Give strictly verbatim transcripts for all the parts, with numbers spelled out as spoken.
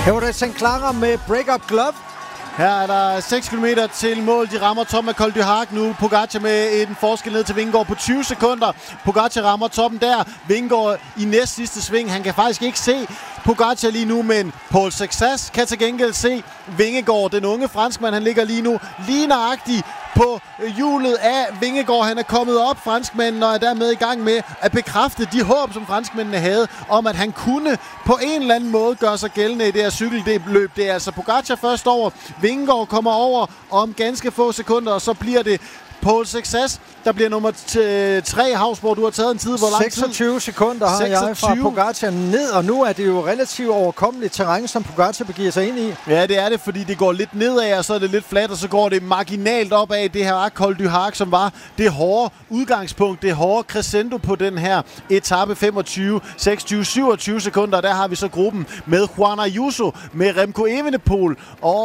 Her var det Sankt Clara med Break Up Glove. Her er der seks kilometer til mål. De rammer toppen af Col du Hac nu. Pogacar med en forskel ned til Vingegaard på tyve sekunder. Pogacar rammer toppen der. Vingegaard i næst sidste sving. Han kan faktisk ikke se Pogacar lige nu, men Paul Success kan til gengæld se Vingegaard. Den unge franskmand, han ligger lige nu lige nøjagtigt på hjulet af Vingegaard. Han er kommet op, franskmanden, og er dermed i gang med at bekræfte de håb, som franskmændene havde, om at han kunne på en eller anden måde gøre sig gældende i det her cykelløb. Det er altså Pogacar først over. Vingegaard kommer over om ganske få sekunder, og så bliver det Paul Success, der bliver nummer tre. Havsborg, du har taget en tid. Hvor lang tid? seksogtyve sekunder har seksogtyve jeg fra Pogacar ned, og nu er det jo relativt overkommeligt terræn, som Pogacar begiver sig ind i. Ja, det er det, fordi det går lidt nedad, og så er det lidt fladt, og så går det marginalt opad. Det her Col du Hac, som var det hårde udgangspunkt, det hårde crescendo på den her etape. femogtyve, seksogtyve, syvogtyve sekunder, der har vi så gruppen med Juan Ayuso, med Remco Evenepoel,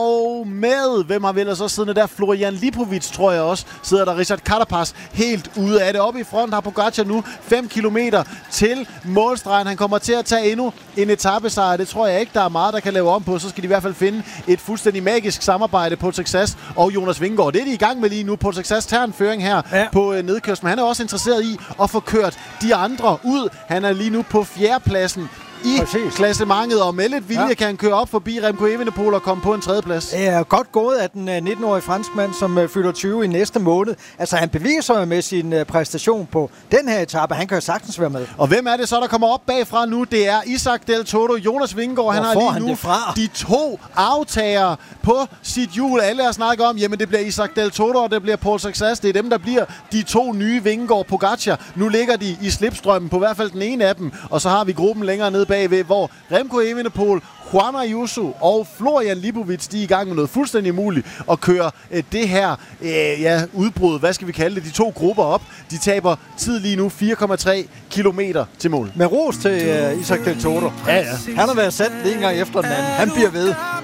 og med, hvem har vel så siddende der, Florian Lipovic, tror jeg også, sidder der Richard Carapaz helt ude af det. Oppe i front har Pogacar nu fem kilometer til målstregen. Han kommer til at tage endnu en etapesejr. Det tror jeg ikke, der er meget, der kan lave om på. Så skal de i hvert fald finde et fuldstændig magisk samarbejde på Success og Jonas Vingegaard. Det er de i gang med lige nu. På Success tager en føring her ja. på nedkørslen. Men han er også interesseret i at få kørt de andre ud. Han er lige nu på fjerdepladsen i Præcis. klassementet, og med lidt vilje ja. kan han køre op forbi Remco Evenepoel og komme på en tredjeplads. Det er godt gået af den nitten-årige franskmand, som uh, fylder tyve i næste måned. Altså, han beviser sig med sin uh, præstation på den her etape. Han kan jo sagtens være med. Og hvem er det så, der kommer op bagfra nu? Det er Isaac Del Toro, Jonas Vingegaard. Han har lige han nu de to aftagere på sit hjul. Alle har snakket om, jamen det bliver Isaac Del Toro, og det bliver Paul Success. Det er dem, der bliver de to nye Vingegaard Pogacar. Nu ligger de i slipstrømmen på hvert fald den ene af dem, og så har vi gruppen længere ned bagved, hvor Remco Evenepoel, Juan Ayuso og Florian Lipovic, de er i gang med noget fuldstændig muligt at køre øh, det her øh, ja, udbrud, hvad skal vi kalde det, de to grupper op. De taber tid lige nu fire komma tre kilometer til mål. Med ros til øh, Isaac Del Toro. Ja, ja. Han har været sat en gang efter den anden. Han bliver ved.